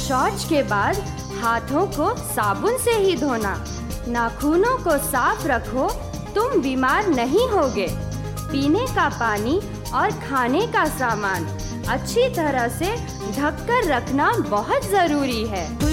शौच के बाद हाथों को साबुन से ही धोना। नाखूनों को साफ रखो, तुम बीमार नहीं होगे। पीने का पानी और खाने का सामान अच्छी तरह से ढककर रखना बहुत जरूरी है।